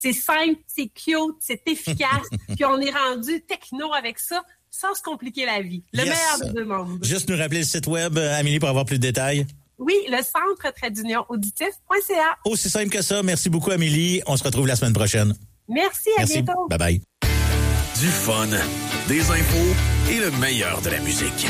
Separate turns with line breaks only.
C'est simple, c'est cute, c'est efficace, puis on est rendu techno avec ça, sans se compliquer la vie. Le meilleur des deux mondes.
Juste nous rappeler le site web, Amélie, pour avoir plus de détails.
Oui, le centre-auditif.ca.
Aussi simple que ça. Merci beaucoup, Amélie. On se retrouve la semaine prochaine.
Merci, à bientôt.
Bye-bye.
Du fun, des infos et le meilleur de la musique.